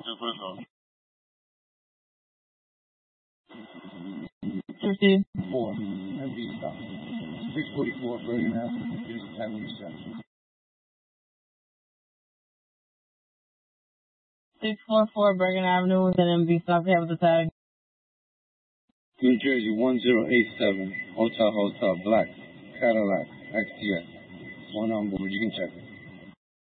4. MV stop. 644 Bergen Avenue. Here's the time we set. 644 Bergen Avenue with an MV stop. Have the tag. New Jersey 1087. Hotel Black Cadillac XTS. One on board. You can check it.